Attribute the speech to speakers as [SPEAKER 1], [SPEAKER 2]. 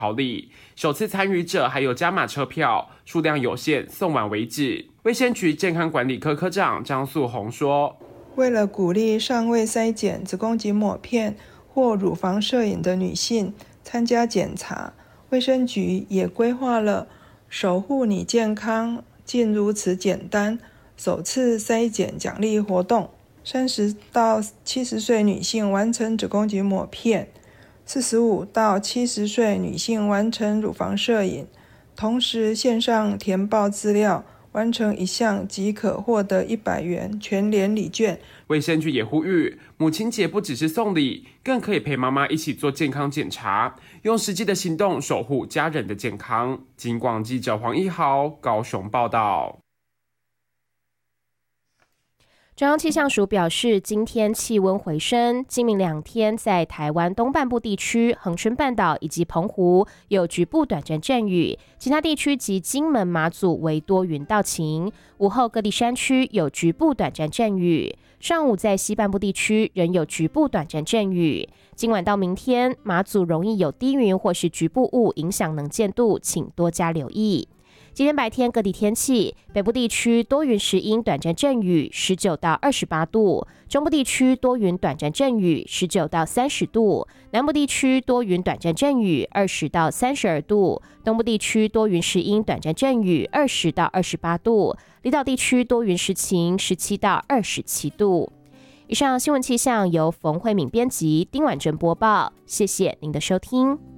[SPEAKER 1] 好礼，首次参与者还有加码车票，数量有限，送完为止。卫生局健康管理科科长张素红说，
[SPEAKER 2] 为了鼓励尚未筛检子宫颈抹片或乳房摄影的女性参加检查，卫生局也规划了守护你健康竟如此简单首次筛检奖励活动。30到70岁女性完成子宫颈抹片，45到70岁女性完成乳房摄影，同时线上填报资料，完成一项即可获得100元全联礼券。
[SPEAKER 1] 卫生局也呼吁，母亲节不只是送礼，更可以陪妈妈一起做健康检查，用实际的行动守护家人的健康。警广记者黄一豪高雄报道。
[SPEAKER 3] 中央气象署表示，今天气温回升，今明2天在台湾东半部地区、恒春半岛以及澎湖有局部短暂阵雨，其他地区及金门、马祖为多云到晴。午后各地山区有局部短暂阵雨，上午在西半部地区仍有局部短暂阵雨。今晚到明天，马祖容易有低云或是局部雾影响能见度，请多加留意。今天白天各地天气，北部地区多云时阴短暂阵雨，19到28度；中部地区多云短暂阵雨，19到30度；南部地区多云短暂阵雨，20到32度；东部地区多云时阴短暂阵雨，20到28度；离岛地区多云时晴，17到27度。以上新闻气象由冯慧敏编辑，丁婉珍播报，谢谢您的收听。